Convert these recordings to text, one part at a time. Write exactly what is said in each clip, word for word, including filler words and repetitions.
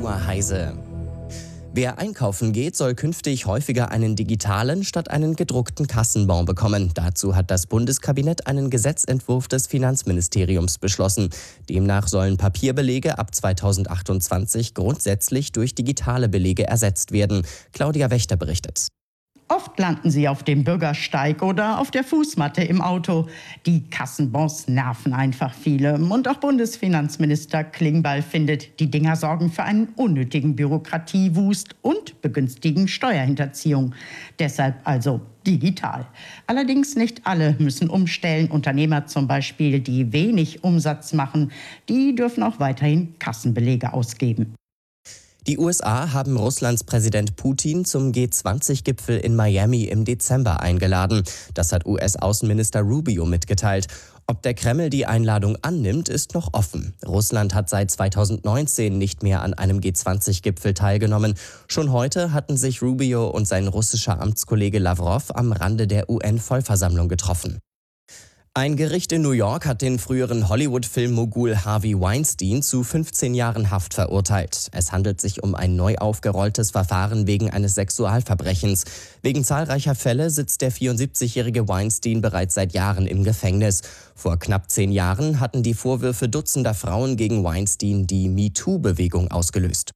Uhr Heise. Wer einkaufen geht, soll künftig häufiger einen digitalen statt einen gedruckten Kassenbon bekommen. Dazu hat das Bundeskabinett einen Gesetzentwurf des Finanzministeriums beschlossen. Demnach sollen Papierbelege ab zweitausendachtundzwanzig grundsätzlich durch digitale Belege ersetzt werden. Claudia Wächter berichtet. Oft landen sie auf dem Bürgersteig oder auf der Fußmatte im Auto. Die Kassenbons nerven einfach viele. Und auch Bundesfinanzminister Klingbeil findet, die Dinger sorgen für einen unnötigen Bürokratiewust und begünstigen Steuerhinterziehung. Deshalb also digital. Allerdings nicht alle müssen umstellen. Unternehmer zum Beispiel, die wenig Umsatz machen, die dürfen auch weiterhin Kassenbelege ausgeben. Die U S A haben Russlands Präsident Putin zum G zwanzig Gipfel in Miami im Dezember eingeladen. Das hat U S-Außenminister Rubio mitgeteilt. Ob der Kreml die Einladung annimmt, ist noch offen. Russland hat seit zweitausendneunzehn nicht mehr an einem G zwanzig Gipfel teilgenommen. Schon heute hatten sich Rubio und sein russischer Amtskollege Lavrov am Rande der U N-Vollversammlung getroffen. Ein Gericht in New York hat den früheren Hollywood-Filmmogul Harvey Weinstein zu fünfzehn Jahren Haft verurteilt. Es handelt sich um ein neu aufgerolltes Verfahren wegen eines Sexualverbrechens. Wegen zahlreicher Fälle sitzt der vierundsiebzigjährige Weinstein bereits seit Jahren im Gefängnis. Vor knapp zehn Jahren hatten die Vorwürfe dutzender Frauen gegen Weinstein die MeToo-Bewegung ausgelöst.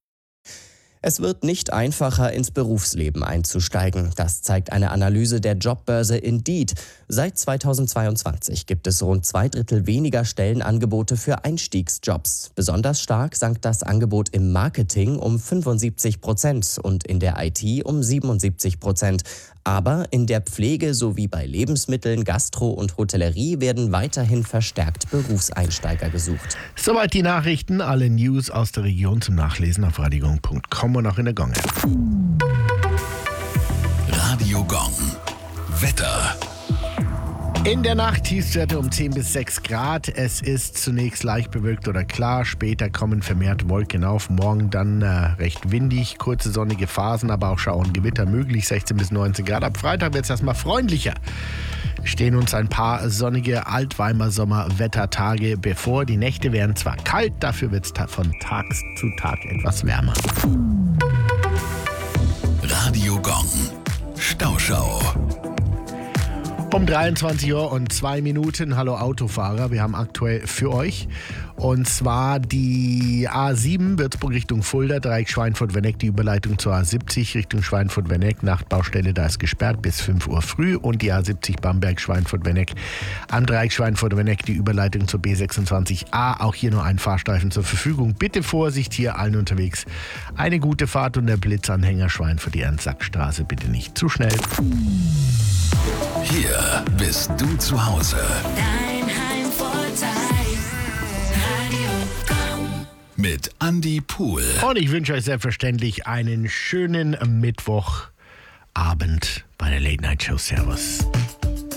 Es wird nicht einfacher, ins Berufsleben einzusteigen. Das zeigt eine Analyse der Jobbörse Indeed. Seit zweitausendzweiundzwanzig gibt es rund zwei Drittel weniger Stellenangebote für Einstiegsjobs. Besonders stark sank das Angebot im Marketing um fünfundsiebzig Prozent und in der I T um siebenundsiebzig Prozent. Aber in der Pflege sowie bei Lebensmitteln, Gastro und Hotellerie werden weiterhin verstärkt Berufseinsteiger gesucht. Soweit die Nachrichten, alle News aus der Region zum Nachlesen auf radio gong punkt com und auch in der Gong App. Radio Gong. Wetter. In der Nacht Tiefstwerte um zehn bis sechs Grad. Es ist zunächst leicht bewölkt oder klar. Später kommen vermehrt Wolken auf. Morgen dann äh, recht windig. Kurze sonnige Phasen, aber auch Schauer und Gewitter möglich. sechzehn bis neunzehn Grad. Ab Freitag wird es erstmal freundlicher. Stehen uns ein paar sonnige Altweimer-Sommerwettertage bevor. Die Nächte werden zwar kalt, dafür wird es von Tag zu Tag etwas wärmer. Radio Gong. Stauschau. Um dreiundzwanzig Uhr und zwei Minuten. Hallo Autofahrer, wir haben aktuell für euch. Und zwar die A sieben, Würzburg Richtung Fulda, Dreieck Schweinfurt-Wenneck, die Überleitung zur A siebzig Richtung Schweinfurt-Wenneck. Nachtbaustelle, da ist gesperrt bis fünf Uhr früh. Und die A siebzig Bamberg Schweinfurt-Wenneck am Dreieck Schweinfurt-Wenneck, die Überleitung zur B sechsundzwanzig A. Auch hier nur ein Fahrstreifen zur Verfügung. Bitte Vorsicht hier allen unterwegs. Eine gute Fahrt und der Blitzanhänger Schweinfurt, die Ernst-Sack-Straße, bitte nicht zu schnell. Hier bist du zu Hause. Dein Heimvorteil. Radio Gong. Mit Andi Pohl. Und ich wünsche euch selbstverständlich einen schönen Mittwochabend bei der Late Night Show. Servus.